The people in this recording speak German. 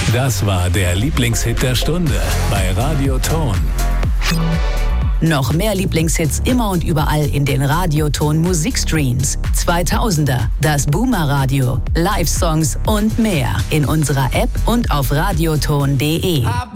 Das war der Lieblingshit der Stunde bei Radio Ton. Noch mehr Lieblingshits immer und überall in den Radioton Musikstreams. 2000er, das Boomer Radio, Live-Songs und mehr in unserer App und auf radioton.de.